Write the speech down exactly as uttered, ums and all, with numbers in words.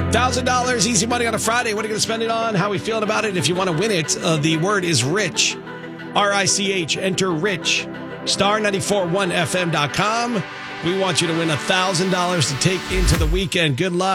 one thousand dollars easy money on a Friday. What are you going to spend it on? How are we feeling about it? If you want to win it, uh, the word is rich. R I C H. Enter rich. star nine four one F M dot com. We want you to win one thousand dollars to take into the weekend. Good luck.